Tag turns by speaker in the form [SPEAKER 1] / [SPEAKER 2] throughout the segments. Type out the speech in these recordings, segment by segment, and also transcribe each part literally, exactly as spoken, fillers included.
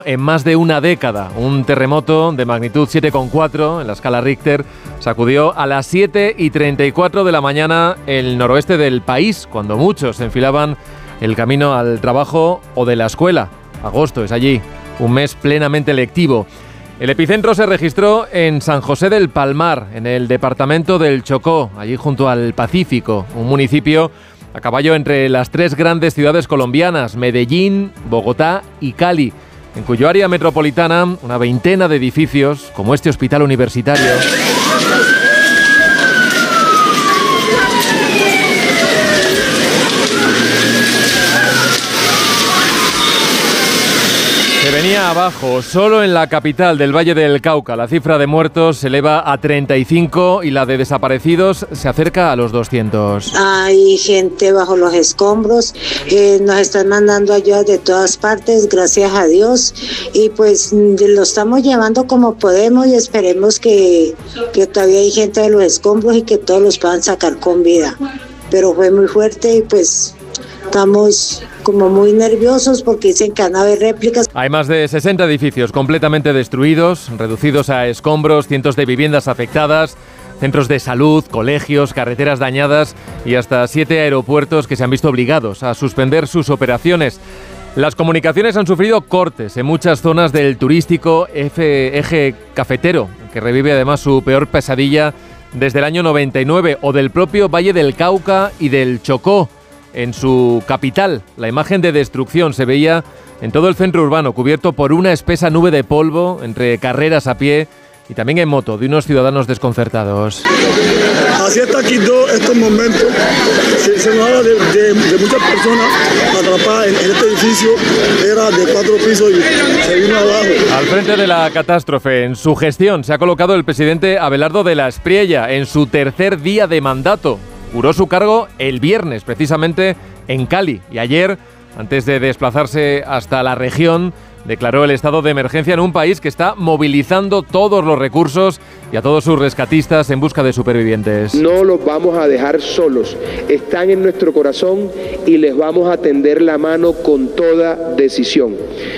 [SPEAKER 1] En más de una década, un terremoto de magnitud siete coma cuatro en la escala Richter sacudió a las siete y treinta y cuatro de la mañana el noroeste del país, cuando muchos enfilaban el camino al trabajo o de la escuela. Agosto es allí, un mes plenamente lectivo. El epicentro se registró en San José del Palmar, en el departamento del Chocó, allí junto al Pacífico, un municipio a caballo entre las tres grandes ciudades colombianas, Medellín, Bogotá y Cali, en cuyo área metropolitana una veintena de edificios, como este hospital universitario, se venía abajo. Solo en la capital del Valle del Cauca la cifra de muertos se eleva a treinta y cinco y la de desaparecidos se acerca a los doscientos.
[SPEAKER 2] Hay gente bajo los escombros, eh, nos están mandando ayuda de todas partes, gracias a Dios, y pues lo estamos llevando como podemos y esperemos que, que todavía hay gente de los escombros y que todos los puedan sacar con vida. Pero fue muy fuerte y pues estamos como muy nerviosos porque dicen que van a haber réplicas.
[SPEAKER 1] Hay más de sesenta edificios completamente destruidos, reducidos a escombros, cientos de viviendas afectadas, centros de salud, colegios, carreteras dañadas y hasta siete aeropuertos que se han visto obligados a suspender sus operaciones. Las comunicaciones han sufrido cortes en muchas zonas del turístico F- eje cafetero, que revive además su peor pesadilla desde el año noventa y nueve, o del propio Valle del Cauca y del Chocó. En su capital, la imagen de destrucción se veía en todo el centro urbano, cubierto por una espesa nube de polvo entre carreras a pie y también en moto de unos ciudadanos desconcertados.
[SPEAKER 3] Así está aquí todo estos momentos. Se, se nos habla de, de, de muchas personas atrapadas en, en este edificio. Era de cuatro pisos y se vino abajo.
[SPEAKER 1] Al frente de la catástrofe, en su gestión, se ha colocado el presidente Abelardo de la Espriella en su tercer día de mandato. Juró su cargo el viernes, precisamente en Cali, y ayer, antes de desplazarse hasta la región, declaró el estado de emergencia en un país que está movilizando todos los recursos y a todos sus rescatistas en busca de supervivientes.
[SPEAKER 4] No los vamos a dejar solos, están en nuestro corazón y les vamos a tender la mano con toda decisión.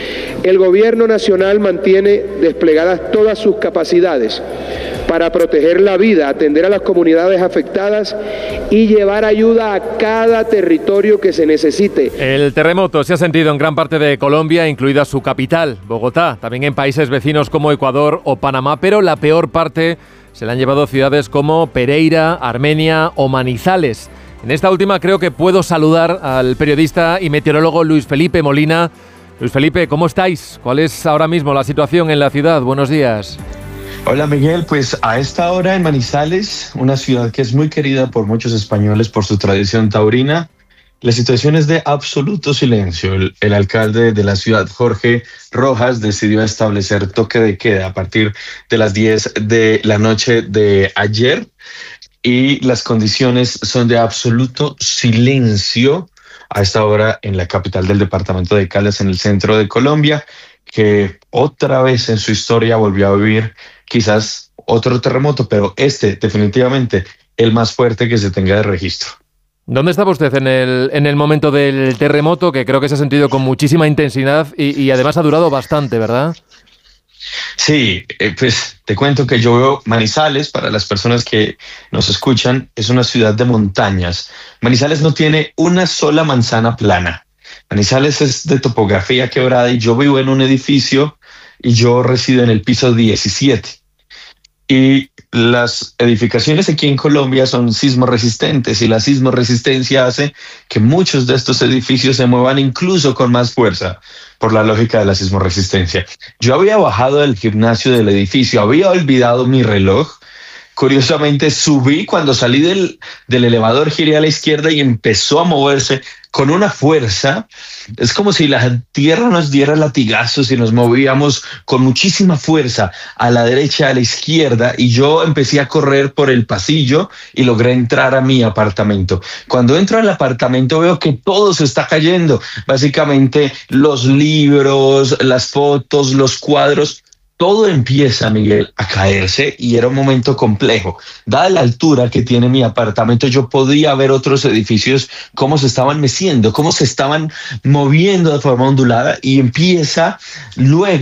[SPEAKER 4] El gobierno nacional mantiene desplegadas todas sus capacidades para proteger la vida, atender a las comunidades afectadas y llevar ayuda a cada territorio que se necesite.
[SPEAKER 1] El terremoto se ha sentido en gran parte de Colombia, incluida su capital, Bogotá, también en países vecinos como Ecuador o Panamá, pero la peor parte se la han llevado ciudades como Pereira, Armenia o Manizales. En esta última creo que puedo saludar al periodista y meteorólogo Luis Felipe Molina. Luis Felipe, ¿cómo estáis? ¿Cuál es ahora mismo la situación en la ciudad? Buenos días.
[SPEAKER 5] Hola Miguel, pues a esta hora en Manizales, una ciudad que es muy querida por muchos españoles por su tradición taurina, la situación es de absoluto silencio. El, el alcalde de la ciudad, Jorge Rojas, decidió establecer toque de queda a partir de las diez de la noche de ayer y las condiciones son de absoluto silencio a esta hora en la capital del departamento de Caldas, en el centro de Colombia, que otra vez en su historia volvió a vivir quizás otro terremoto, pero este definitivamente el más fuerte que se tenga de registro.
[SPEAKER 1] ¿Dónde estaba usted en el, en el momento del terremoto, que creo que se ha sentido con muchísima intensidad y, y además ha durado bastante, ¿verdad?
[SPEAKER 5] Sí, eh, pues te cuento que yo veo Manizales, para las personas que nos escuchan, es una ciudad de montañas. Manizales no tiene una sola manzana plana. Manizales es de topografía quebrada y yo vivo en un edificio y yo resido en el piso diecisiete. Y las edificaciones aquí en Colombia son sismo resistentes y la sismo resistencia hace que muchos de estos edificios se muevan incluso con más fuerza por la lógica de la sismo resistencia. Yo había bajado del gimnasio del edificio, había olvidado mi reloj. Curiosamente subí, cuando salí del, del elevador giré a la izquierda y empezó a moverse con una fuerza. Es como si la tierra nos diera latigazos y nos movíamos con muchísima fuerza a la derecha, a la izquierda, y yo empecé a correr por el pasillo y logré entrar a mi apartamento. Cuando entro al apartamento veo que todo se está cayendo, básicamente los libros, las fotos, los cuadros, todo empieza, Miguel, a caerse y era un momento complejo. Dada la altura que tiene mi apartamento, yo podía ver otros edificios cómo se estaban meciendo, cómo se estaban moviendo de forma ondulada y empieza luego